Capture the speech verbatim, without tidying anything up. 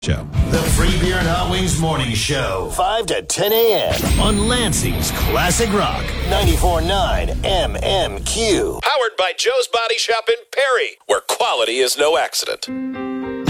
Show. The Free Beer and Hot Wings Morning Show, five to ten a.m. on Lansing's Classic Rock, ninety-four point nine M M Q. Powered by Joe's Body Shop in Perry, where quality is no accident.